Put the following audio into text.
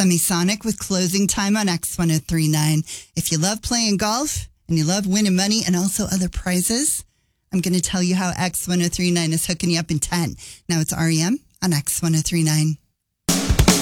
Semisonic with Closing Time on X1039. If you love playing golf and you love winning money and also other prizes, I'm going to tell you how X1039 is hooking you up in 10. Now it's REM on X1039.